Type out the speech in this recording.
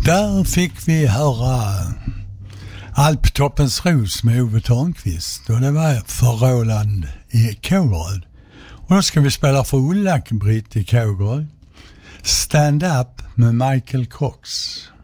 Där fick vi höra Alptoppens ros med Ove Törnqvist och det var för Roland i Kågeröd. Och då ska vi spela för Ulla-Britt i Kågeröd. Stand Up med Michael Cox.